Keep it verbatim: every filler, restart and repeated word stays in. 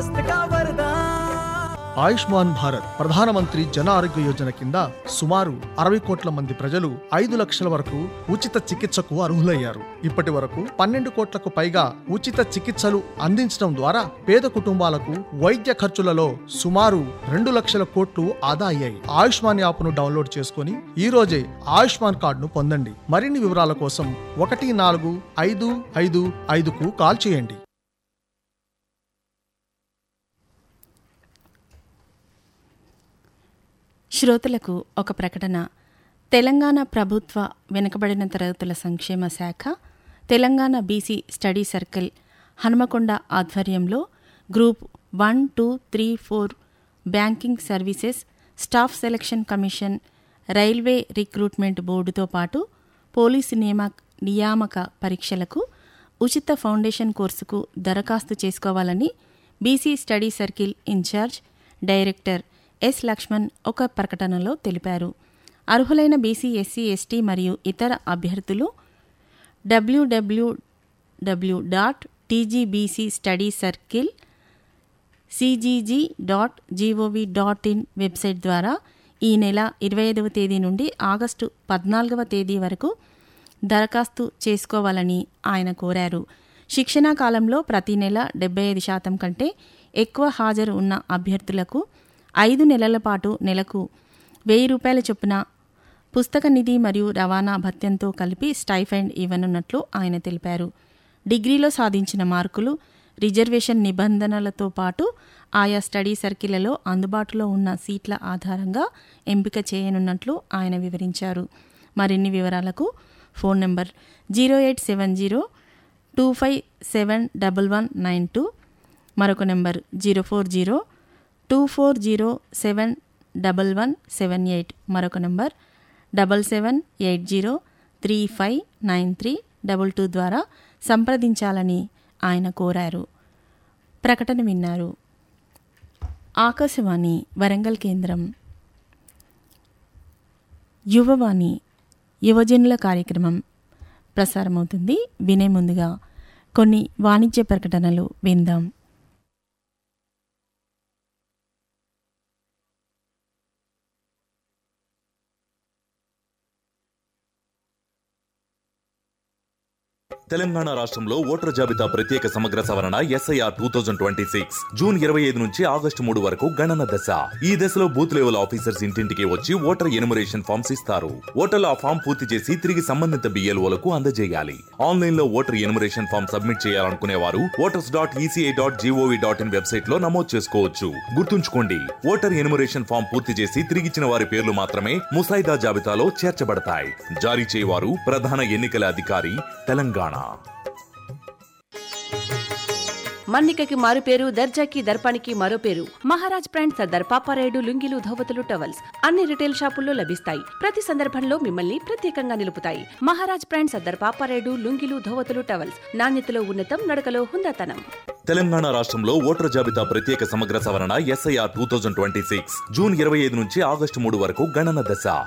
ఆయుష్మాన్ భారత్ ప్రధానమంత్రి జన ఆరోగ్య యోజన కింద సుమారు అరవై కోట్ల మంది ప్రజలు ఐదు లక్షల వరకు ఉచిత చికిత్సకు అర్హులయ్యారు. ఇప్పటి వరకు పన్నెండు కోట్లకు పైగా ఉచిత చికిత్సలు అందించడం ద్వారా పేద కుటుంబాలకు వైద్య ఖర్చులలో సుమారు రెండు లక్షల కోట్లు ఆదా అయ్యాయి. ఆయుష్మాన్ యాప్ను డౌన్లోడ్ చేసుకుని ఈ రోజే ఆయుష్మాన్ కార్డును పొందండి. మరిన్ని వివరాల కోసం ఒకటి నాలుగు ఐదు ఐదు ఐదుకు కాల్ చేయండి. శ్రోతలకు ఒక ప్రకటన. తెలంగాణ ప్రభుత్వ వెనుకబడిన తరగతుల సంక్షేమ శాఖ Telangana BC study circle Hanumakonda ఆధ్వర్యంలో group one two three four banking services, staff selection commission, railway recruitment బోర్డుతో పాటు పోలీసు నియామ నియామక పరీక్షలకు ఉచిత ఫౌండేషన్ కోర్సుకు దరఖాస్తు చేసుకోవాలని BC study circle incharge director yes Laxman ఒక ప్రకటనలో తెలిపారు. అర్హులైన బీసీ, ఎస్సీ, ఎస్టీ మరియు ఇతర అభ్యర్థులు డబ్ల్యూడబ్ల్యూడబ్ల్యూ dot TGBC study circle CGG dot GOV dot in website ద్వారా ఈ నెల ఇరవై ఐదవ తేదీ నుండి ఆగస్టు పద్నాలుగవ తేదీ వరకు దరఖాస్తు చేసుకోవాలని ఆయన కోరారు. శిక్షణా కాలంలో ప్రతి నెల డెబ్బై ఐదు శాతం కంటే ఎక్కువ హాజరు ఉన్న అభ్యర్థులకు ఐదు నెలల పాటు నెలకు వెయ్యి రూపాయల చొప్పున పుస్తక నిధి మరియు రవాణా భత్యంతో కలిపి స్టైఫండ్ ఇవ్వనున్నట్లు ఆయన తెలిపారు. డిగ్రీలో సాధించిన మార్కులు, రిజర్వేషన్ నిబంధనలతో పాటు ఆయా స్టడీ సర్కిళ్లలో అందుబాటులో ఉన్న సీట్ల ఆధారంగా ఎంపిక చేయనున్నట్లు ఆయన వివరించారు. మరిన్ని వివరాలకు phone number zero eight seven zero two five seven double one nine two, మరొక number zero four zero two four zero seven double one seven eight, మరొక number double seven eight zero three five nine three double two ద్వారా సంప్రదించాలని ఆయన కోరారు. ప్రకటన విన్నారు. ఆకాశవాణి వరంగల్ కేంద్రం యువవాణి యువజనుల కార్యక్రమం ప్రసారమవుతుంది. వినే ముందుగా కొన్ని వాణిజ్య ప్రకటనలు విందాం. తెలంగాణ రాష్ట్రంలో ఓటర్ జాబితా ప్రత్యేక సమగ్ర సవరణ SIR two thousand twenty six June ఇరవై ఐదు నుంచి ఆగస్టు మూడు వరకు గణన దశ. ఈ దశలో బూత్ లెవెల్ ఆఫీసర్స్ ఇంటింటికి వచ్చి ఓటర్ ఎన్యుమరేషన్ ఫామ్స్ ఇస్తారు. ఓటర్లు ఆ ఫామ్ పూర్తి చేసి తిరిగి సంబంధిత బిఎల్ఓలకు అందజేయాలి. ఆన్లైన్ లో ఓటర్ ఎన్యుమరేషన్ ఫామ్ సబ్మిట్ చేయాలనుకునే వారు voters dot ECI dot GOV dot in website లో నమోదు చేసుకోవచ్చు. గుర్తుంచుకోండి, ఓటర్ ఎన్యుమరేషన్ ఫామ్ పూర్తి చేసి తిరిగిచ్చిన వారి పేర్లు మాత్రమే ముసాయిదా జాబితాలో చేర్చబడతాయి. జారీ చేయవారు ప్రధాన ఎన్నికల అధికారి, తెలంగాణ. మన్నికకి మారు పేరు, దర్జాకి దర్పానికి మరో పేరు. మహారాజ్ బ్రాండ్ సర్దార్ పాపారాయుడు లుంగీలు, ధోవతులు, టవల్స్ అన్ని రిటైల్ షాపుల్లో లభిస్తాయి. ప్రతి సందర్భంలో మిమ్మల్ని ప్రత్యేకంగా నిలుపుతాయి. మహారాజ్ బ్రాండ్ సర్దార్ పాపారాయుడు లుంగీలు, ధోవతులు, టవల్స్ నాణ్యతలో ఉన్నతం, నడకలో హుందాతనం. తెలంగాణ రాష్ట్రంలో ఓటర్ జాబితా ప్రత్యేక సమగ్ర సవరణ SIR two thousand twenty six June ఇరవై ఐదు నుంచి ఆగస్టు మూడు వరకు గణన దశ.